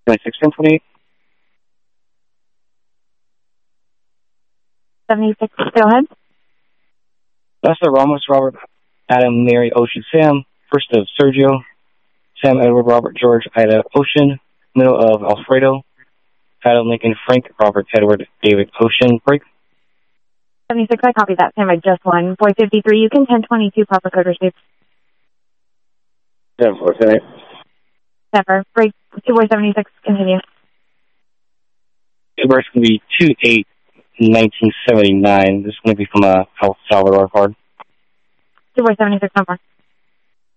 26-10-28. 76, go ahead. Lester Ramos, Robert, Adam, Mary, Ocean, Sam. First of Sergio, Sam, Edward, Robert, George, Ida, Ocean. Middle of Alfredo, Adam, Lincoln, Frank, Robert, Edward, David, Ocean. Break. 76, I copy that. Sam, I just won. Boy 53, you can 1022, proper code received. 7-4-10-8. Never. Break. 2 boy 76, continue. The birth's going to be 2/8/1979. This is going to be from a El Salvador card. 2 boy 76, no more.